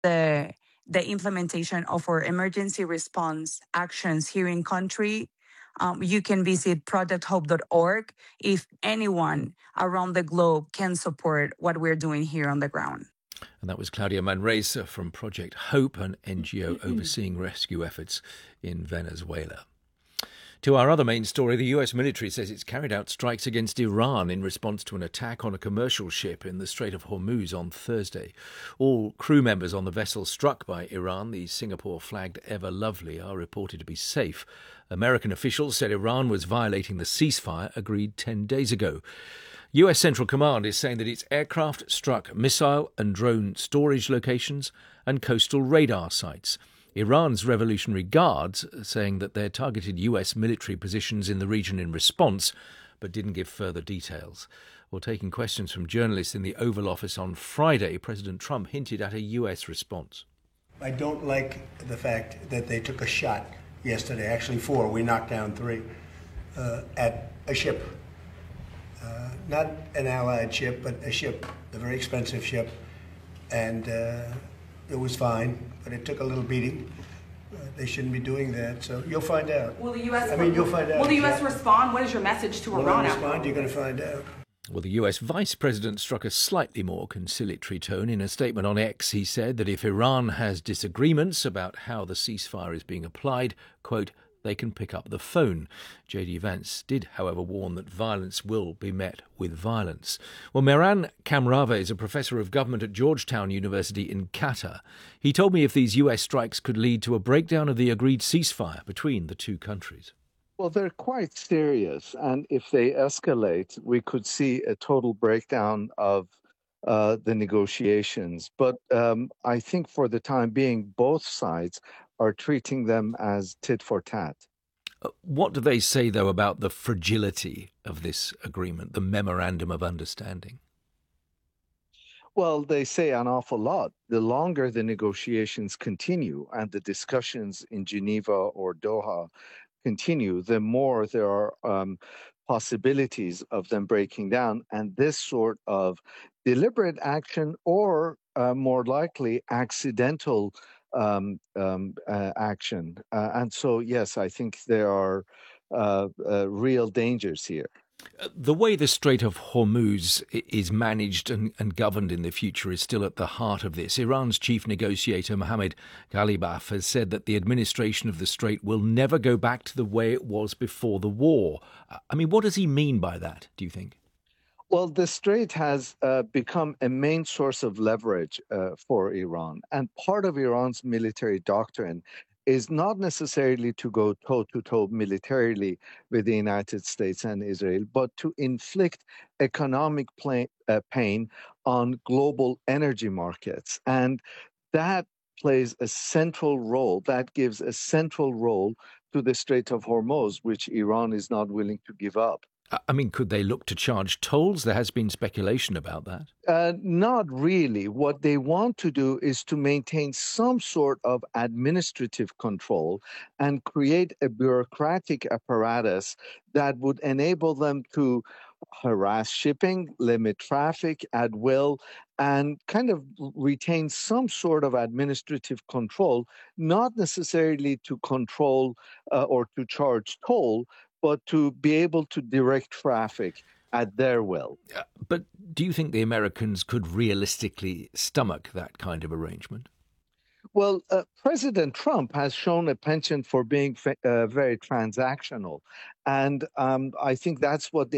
the implementation of our emergency response actions here in country, you can visit projecthope.org if anyone around the globe can support what we're doing here on the ground. And that was Claudia Manresa from Project Hope, an NGO overseeing rescue efforts in Venezuela. To our other main story, the US military says it's carried out strikes against Iran in response to an attack on a commercial ship in the Strait of Hormuz on Thursday. All crew members on the vessel struck by Iran, the Singapore-flagged Ever Lovely, are reported to be safe. American officials said Iran was violating the ceasefire agreed 10 days ago. US Central Command is saying that its aircraft struck missile and drone storage locations and coastal radar sites. Iran's Revolutionary Guards saying that they targeted US military positions in the region in response, but didn't give further details. Well, taking questions from journalists in the Oval Office on Friday, President Trump hinted at a US response. I don't like the fact that they took a shot yesterday, actually 4, we knocked down 3, at a ship. Not an Allied ship, but a ship, a very expensive ship, and it was fine, but it took a little beating. They shouldn't be doing that, so you'll find out. Will the U.S. You'll find out. Will the U.S. respond? What is your message to Iran? Will they respond? You're going to find out. Well, the US Vice President struck a slightly more conciliatory tone. In a statement on X, he said that if Iran has disagreements about how the ceasefire is being applied, quote, they can pick up the phone. J.D. Vance did, however, warn that violence will be met with violence. Well, Mehran Kamrava is a professor of government at Georgetown University in Qatar. He told me if these US strikes could lead to a breakdown of the agreed ceasefire between the two countries. Well, they're quite serious, and if they escalate, we could see a total breakdown of the negotiations. But I think for the time being, both sides are treating them as tit for tat. What do they say, though, about the fragility of this agreement, the Memorandum of Understanding? Well, they say an awful lot. The longer the negotiations continue and the discussions in Geneva or Doha continue, the more there are possibilities of them breaking down. And this sort of deliberate action or more likely accidental action. And so, yes, I think there are real dangers here. The way the Strait of Hormuz is managed and governed in the future is still at the heart of this. Iran's chief negotiator, Mohammad Ghalibaf, has said that the administration of the strait will never go back to the way it was before the war. I mean, what does he mean by that, do you think? Well, the strait has become a main source of leverage for Iran. And part of Iran's military doctrine is not necessarily to go toe-to-toe militarily with the United States and Israel, but to inflict economic pain on global energy markets. And that plays a central role, that gives a central role to the Strait of Hormuz, which Iran is not willing to give up. I mean, could they look to charge tolls? There has been speculation about that. Not really. What they want to do is to maintain some sort of administrative control and create a bureaucratic apparatus that would enable them to harass shipping, limit traffic at will, and kind of retain some sort of administrative control, not necessarily to control or to charge toll, but to be able to direct traffic at their will. But do you think the Americans could realistically stomach that kind of arrangement? Well, President Trump has shown a penchant for being very transactional. And I think that's what